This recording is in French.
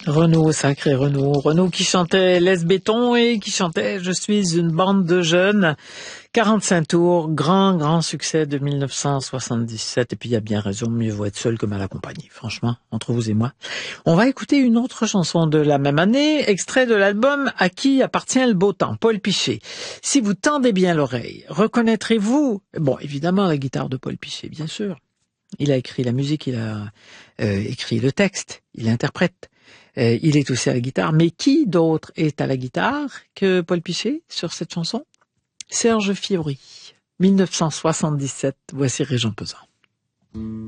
Renaud, sacré Renaud. Renaud qui chantait Laisse Béton et qui chantait Je suis une bande de jeunes. 45 tours, grand succès de 1977. Et puis il y a bien raison, mieux vaut être seul que mal accompagné. Franchement, entre vous et moi. On va écouter une autre chanson de la même année, extrait de l'album À qui appartient le beau temps, Paul Pichet. Si vous tendez bien l'oreille, reconnaîtrez-vous, bon, évidemment la guitare de Paul Pichet, bien sûr. Il a écrit la musique, il a écrit le texte, il interprète. Il est aussi à la guitare, mais qui d'autre est à la guitare que Paul Pichet sur cette chanson? Serge Fiori, 1977, voici Régent Pesant.